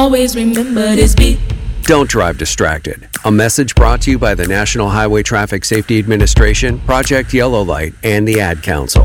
Always remember this beat. Don't drive distracted. A message brought to you by the National Highway Traffic Safety Administration, Project Yellow Light, and the Ad Council.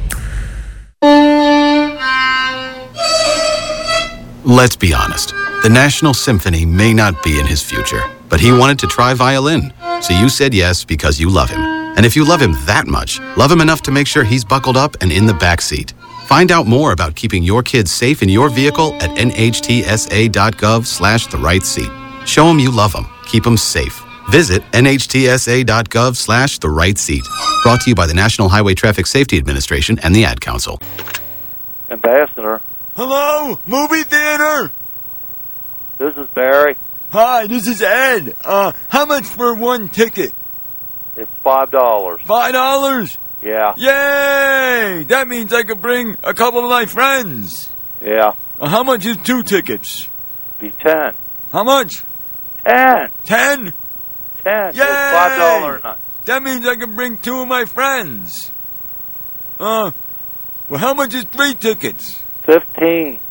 Let's be honest. The National Symphony may not be in his future, but he wanted to try violin. So you said yes because you love him. And if you love him that much, love him enough to make sure he's buckled up and in the back seat. Find out more about keeping your kids safe in your vehicle at nhtsa.gov/the-right-seat. Show them you love them. Keep them safe. Visit nhtsa.gov/the-right-seat. Brought to you by the National Highway Traffic Safety Administration and the Ad Council. Ambassador. Hello, movie theater. This is Barry. Hi, this is Ed. How much for one ticket? It's $5. $5? Yeah. Yay! That means I could bring a couple of my friends. Yeah. How much is 2 tickets? Be 10. How much? 10. 10? 10. Yay! It's $5 a night. That means I can bring 2 of my friends. Well, how much is 3 tickets? 15.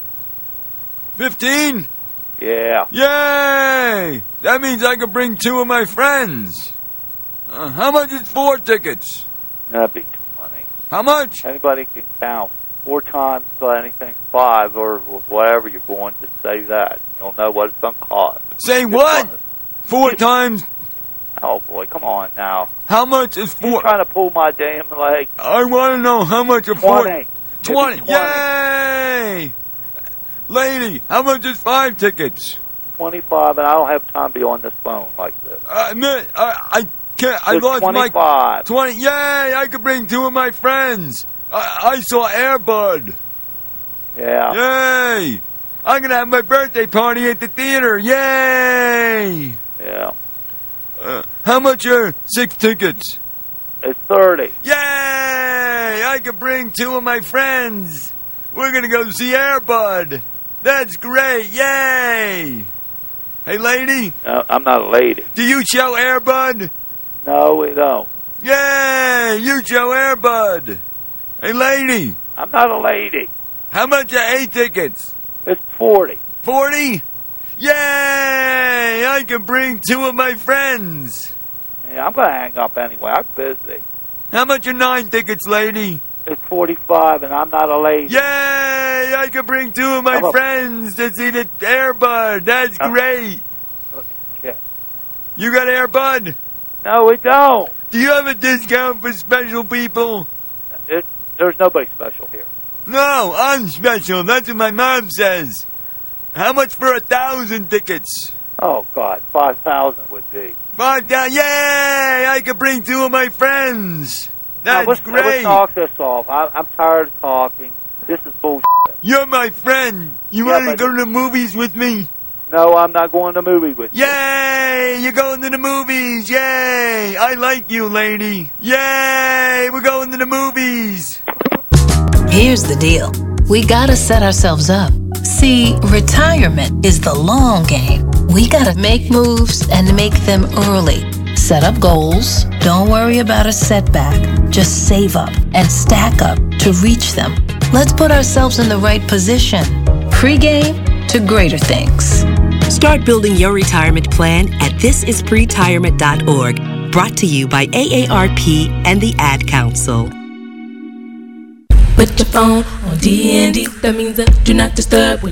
15? Yeah. Yay! That means I can bring 2 of my friends. How much is 4 tickets? That'd be 20. How much? Anybody can count 4 times anything 5 or whatever you're going. Just say that. You'll know what it's going to cost. Say what? 4 times? Oh, boy. Come on now. How much is 4? You're trying to pull my damn leg. I want to know how much a 20. 20. Yay! Lady, how much is 5 tickets? 25, and I don't have time to be on this phone like this. I can't. I It's lost 25. my 20. Yay! I could bring 2 of my friends. I saw Air Bud. Yeah. Yay! I'm gonna have my birthday party at the theater. Yay! Yeah. How much are 6 tickets? It's 30. Yay! I could bring 2 of my friends. We're gonna go see Air Bud. That's great. Yay! Hey, lady. I'm not a lady. Do you show Air Bud? No, we don't. Yay! You show Air Bud. Hey, lady. I'm not a lady. How much are 8 tickets? It's 40. 40? Yay! I can bring 2 of my friends. Yeah, I'm going to hang up anyway. I'm busy. How much are 9 tickets, lady? It's 45, and I'm not a lady. Yay! I can bring 2 of my friends to see the Air Bud. That's great. Let me check. You got Air Bud? No, we don't. Do you have a discount for special people? There's nobody special here. No, I'm special. That's what my mom says. How much for 1,000 tickets? Oh, God. 5,000 would be. 5,000. Yay! I can bring 2 of my friends. That's great. Let's talk this off. I'm tired of talking. This is bullshit. You're my friend. You want to go to the movies with me? No, I'm not going to the movie with you. Yay! You're going to the movies. Yay! I like you, lady. Yay! We're going to the movies. Here's the deal. We gotta set ourselves up. See, retirement is the long game. We gotta make moves and make them early. Set up goals. Don't worry about a setback. Just save up and stack up to reach them. Let's put ourselves in the right position. Pre-game to greater things. Start building your retirement plan at thisispretirement.org. Brought to you by AARP and the Ad Council. Put your phone on D&D. That means do not disturb.